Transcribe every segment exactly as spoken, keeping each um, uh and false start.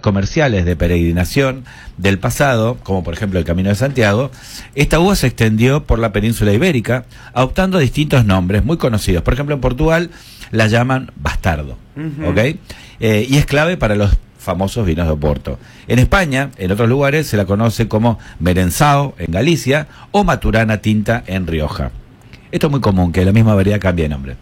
comerciales de peregrinación del pasado, como por ejemplo el Camino de Santiago, esta uva se extendió por la península ibérica, adoptando distintos nombres muy conocidos. Por ejemplo, en Portugal la llaman bastardo, uh-huh. ¿ok? Eh, y es clave para los famosos vinos de Oporto. En España, en otros lugares, se la conoce como Merenzao, en Galicia, o Maturana Tinta, en Rioja. Esto es muy común, que la misma variedad cambie de nombre.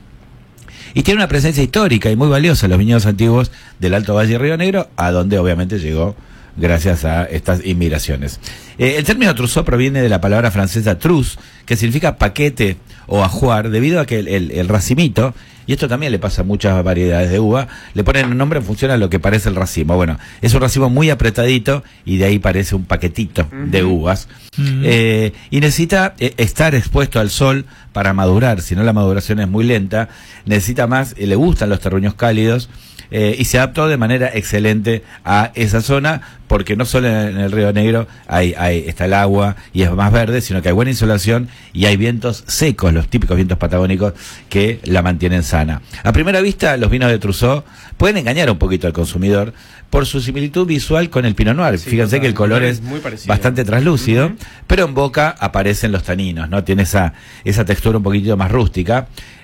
Y tiene una presencia histórica y muy valiosa en los viñedos antiguos del Alto Valle de Río Negro, a donde obviamente llegó gracias a estas inmigraciones. Eh, el término trousseau proviene de la palabra francesa trousse, que significa paquete o ajuar, debido a que el, el, el racimito, y esto también le pasa a muchas variedades de uva, le ponen un nombre en función a lo que parece el racimo. Bueno, es un racimo muy apretadito y de ahí parece un paquetito uh-huh. de uvas. Uh-huh. Eh, y necesita eh, estar expuesto al sol para madurar, si no la maduración es muy lenta. Necesita más, eh, le gustan los terruños cálidos. Eh, y se adaptó de manera excelente a esa zona, porque no solo en el Río Negro hay, hay, está el agua y es más verde, sino que hay buena insolación y hay vientos secos, los típicos vientos patagónicos que la mantienen sana. A primera vista, los vinos de Trousseau pueden engañar un poquito al consumidor por su similitud visual con el Pinot Noir. Sí, fíjense total, que el color es bastante translúcido, uh-huh. pero en boca aparecen los taninos, ¿no? Tiene esa, esa textura un poquitito más rústica.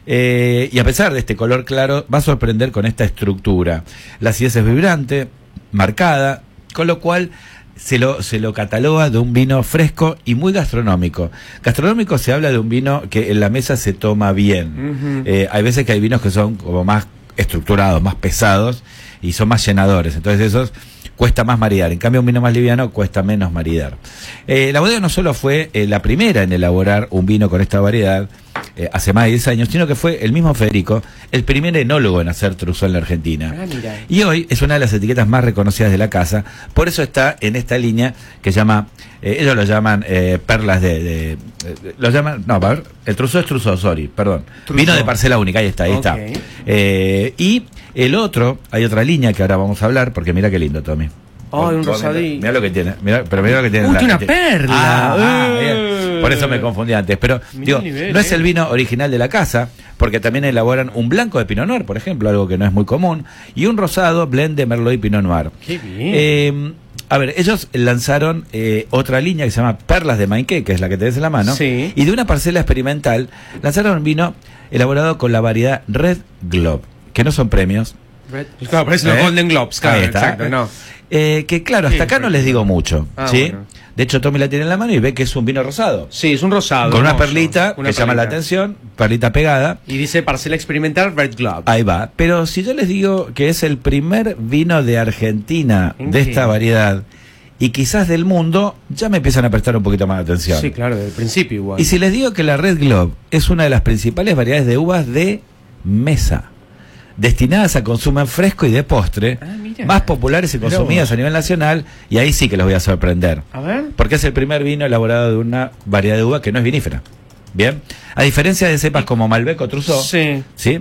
Eh, y a pesar de este color claro, va a sorprender con esta estructura. La acidez es vibrante, marcada, con lo cual se lo, se lo cataloga de un vino fresco y muy gastronómico. Gastronómico se habla de un vino que en la mesa se toma bien. Uh-huh. Eh, hay veces que hay vinos que son como más estructurados, más pesados y son más llenadores. Entonces esos cuesta más maridar. En cambio, un vino más liviano cuesta menos maridar. Eh, la bodega no solo fue eh, la primera en elaborar un vino con esta variedad, eh, hace más de diez años, sino que fue el mismo Federico el primer enólogo en hacer Trousseau en la Argentina. Ah, mira. Y hoy es una de las etiquetas más reconocidas de la casa, por eso está en esta línea que llama, eh, ellos lo llaman eh, perlas de, de, de, lo llaman, no, a ver, el Trousseau es Trousseau, sorry, perdón. Trousseau. Vino de parcela única, ahí está, ahí okay. está. Eh, y el otro, hay otra línea que ahora vamos a hablar, porque mira qué lindo, Tommy. Oh, un rosadito. Mira lo que tiene, mira, pero mira lo que tiene. ¡Uy, una perla! Ah, ah, eh. Por eso me confundí antes. Pero digo, nivel, no eh. es el vino original de la casa, porque también elaboran un blanco de Pinot Noir, por ejemplo, algo que no es muy común, y un rosado blend de Merlot y Pinot Noir. ¡Qué bien! Eh, a ver, ellos lanzaron eh, otra línea que se llama Perlas de Mainqué, que es la que tenés en la mano, sí. y de una parcela experimental lanzaron un vino elaborado con la variedad Red Globe, que no son premios. Red, claro, parece ¿Eh? los Golden Globes, claro, exacto, no. Eh, que claro, hasta acá no les digo mucho, ah, ¿sí? Bueno. De hecho, Tommy la tiene en la mano y ve que es un vino rosado. Sí, es un rosado. Con una hermoso, perlita una que perlita. llama la atención, perlita pegada. Y dice parcela experimental Red Globe. Ahí va. Pero si yo les digo que es el primer vino de Argentina de esta qué? variedad, y quizás del mundo, ya me empiezan a prestar un poquito más de atención. Sí, claro, desde el principio igual. Y si les digo que la Red Globe es una de las principales variedades de uvas de mesa, destinadas a consumo en fresco y de postre, ah, más populares y consumidas a nivel nacional, y ahí sí que los voy a sorprender. A ver. Porque es el primer vino elaborado de una variedad de uva que no es vinífera. Bien. A diferencia de cepas como Malbec o Trousseau, sí. ¿sí?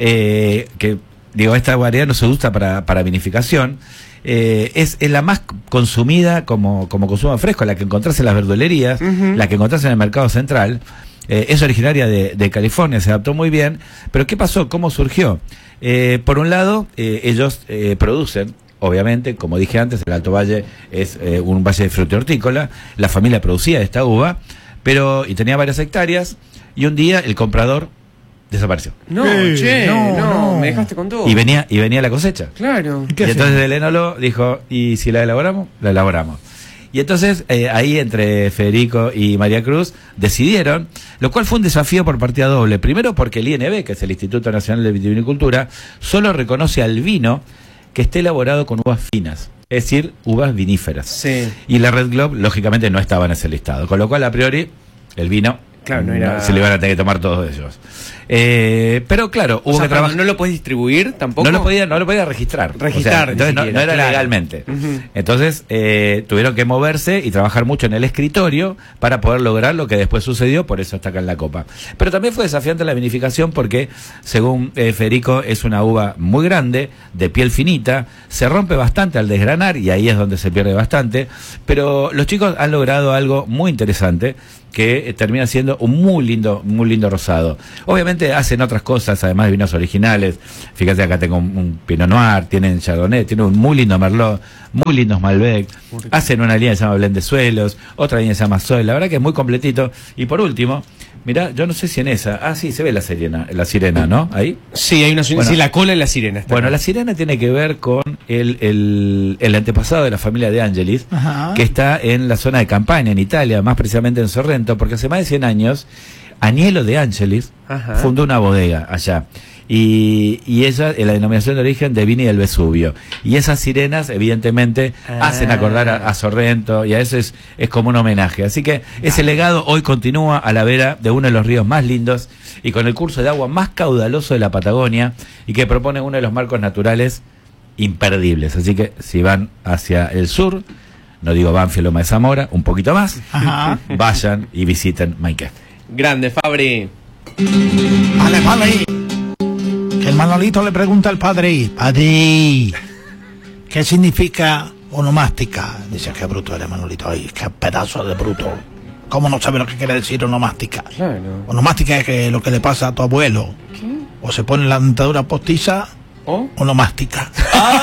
Eh, que, digo, esta variedad no se usa para, para vinificación. Eh, es, es la más consumida como, como consumo fresco, la que encontrás en las verdulerías, uh-huh. la que encontrás en el mercado central. Eh, es originaria de, de California, se adaptó muy bien. Pero ¿qué pasó? ¿Cómo surgió? Eh, por un lado, eh, ellos eh, producen, obviamente, como dije antes, el Alto Valle es eh, un valle de frutihortícola. La familia producía esta uva, pero y tenía varias hectáreas, y un día el comprador desapareció. No, eh, che, no, no, no, me dejaste con todo. Y venía, y venía la cosecha. Claro. Y entonces el enólogo dijo, ¿y si la elaboramos? La elaboramos. Y entonces eh, ahí entre Federico y María Cruz decidieron, lo cual fue un desafío por partida doble. Primero porque el I N B, que es el Instituto Nacional de Vitivinicultura, solo reconoce al vino que esté elaborado con uvas finas, es decir, uvas viníferas. Sí. Y la Red Globe, lógicamente, no estaba en ese listado. Con lo cual, a priori, el vino claro, no era... se le iban a tener que tomar todos ellos. Eh, pero claro, hubo o sea, que trabajar. ¿No lo puedes distribuir tampoco? No lo podía, no lo podía registrar. Registrar, o sea, entonces no, no era claro. legalmente. Uh-huh. Entonces eh, tuvieron que moverse y trabajar mucho en el escritorio para poder lograr lo que después sucedió, por eso está acá en la copa. Pero también fue desafiante la vinificación porque, según eh, Federico, es una uva muy grande, de piel finita, se rompe bastante al desgranar y ahí es donde se pierde bastante. Pero los chicos han logrado algo muy interesante, que eh, termina siendo haciendo un muy lindo, muy lindo rosado. Obviamente hacen otras cosas, además de vinos originales. Fíjate, acá tengo un, un Pinot Noir, tienen Chardonnay, tienen un muy lindo Merlot, muy lindos Malbec. Hacen una línea que se llama Blend de Suelos, otra línea que se llama Soy. La verdad que es muy completito. Y por último, mirá, yo no sé si en esa, ah sí, se ve la sirena, la sirena, ¿no? Ahí. Sí, hay una Bueno, sí, la cola en la sirena. Está Bueno, acá. la sirena tiene que ver con el, el, el antepasado de la familia de Angelis, Ajá. que está en la zona de Campania, en Italia, más precisamente en Sorrento, porque hace más de cien años, Agnello de Angelis Ajá. fundó una bodega allá. Y, y ella, en la denominación de origen de Vini del Vesubio. Y esas sirenas, evidentemente, Ah. hacen acordar a, a Sorrento, y a eso es, es como un homenaje. Así que ese legado hoy continúa a la vera de uno de los ríos más lindos y con el curso de agua más caudaloso de la Patagonia, y que propone uno de los marcos naturales imperdibles. Así que si van hacia el sur, no digo Banfield, Loma de Zamora, un poquito más, Ajá. vayan y visiten Maikén. Grande, Fabri. Vale, vale. Que el Manolito le pregunta al padre, padre, ¿qué significa onomástica? Dice, qué bruto eres, Manolito. Ay, qué pedazo de bruto. ¿Cómo no sabe lo que quiere decir onomástica? Claro. Onomástica es que lo que le pasa a tu abuelo. ¿Qué? O se pone la dentadura postiza, ¿Oh? onomástica.